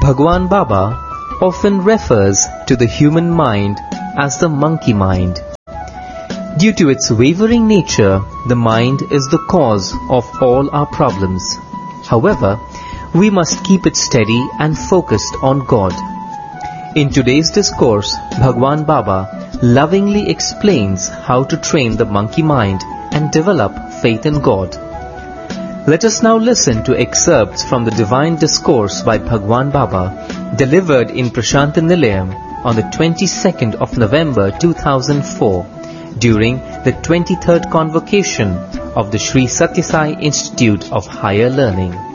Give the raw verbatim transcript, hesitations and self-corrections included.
Bhagwan Baba often refers to the human mind as the monkey mind. Due to its wavering nature, the mind is the cause of all our problems. However, we must keep it steady and focused on God. In today's discourse, Bhagwan Baba lovingly explains how to train the monkey mind and develop faith in God. Let us now listen to excerpts from the Divine Discourse by Bhagwan Baba, delivered in Prashanta Nilayam on the twenty-second of November two thousand four, during the twenty-third Convocation of the Sri Sathya Sai Institute of Higher Learning.